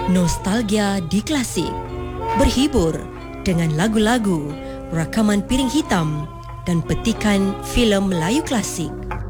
Nostalgia di Klasik. Berhibur dengan lagu-lagu, rakaman piring hitam dan petikan filem Melayu klasik.